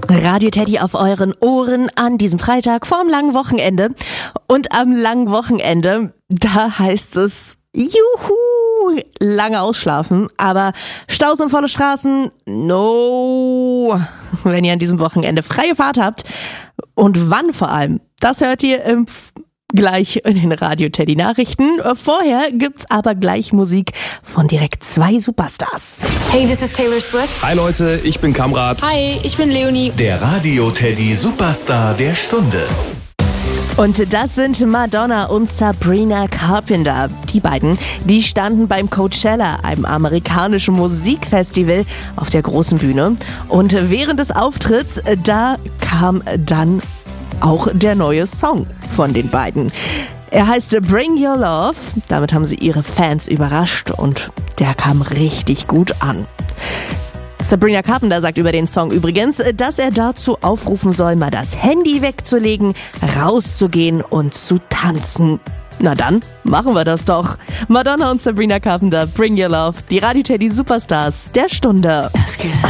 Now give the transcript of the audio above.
Radio Teddy auf euren Ohren an diesem Freitag vorm langen Wochenende. Und am langen Wochenende, da heißt es, juhu, lange ausschlafen, aber Staus und volle Straßen, no. Wenn ihr an diesem Wochenende freie Fahrt habt und wann vor allem, das hört ihr gleich in den Radio Teddy Nachrichten. Vorher gibt's aber gleich Musik von direkt 2 Superstars. Hey, this is Taylor Swift. Hi Leute, ich bin Kamrat. Hi, ich bin Leonie. Der Radio Teddy Superstar der Stunde. Und das sind Madonna und Sabrina Carpenter. Die beiden, die standen beim Coachella, einem amerikanischen Musikfestival, auf der großen Bühne. Und während des Auftritts, da kam dann auch der neue Song von den beiden. Er heißt Bring Your Love. Damit haben sie ihre Fans überrascht und der kam richtig gut an. Sabrina Carpenter sagt über den Song übrigens, dass er dazu aufrufen soll, mal das Handy wegzulegen, rauszugehen und zu tanzen. Na dann, machen wir das doch. Madonna und Sabrina Carpenter, Bring Your Love, die Radio Teddy Superstars der Stunde.